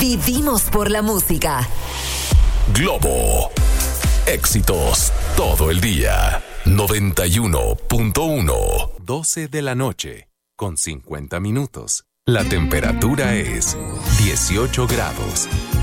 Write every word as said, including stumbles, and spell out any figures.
Vivimos por la música. Globo. Éxitos todo el día. noventa y uno punto uno. doce de la noche, con cincuenta minutos. La temperatura es dieciocho grados.